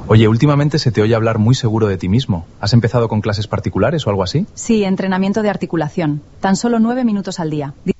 Oye, últimamente se te oye hablar muy seguro de ti mismo. ¿Has empezado con clases particulares o algo así? Sí, entrenamiento de articulación. Tan solo 9 minutos al día.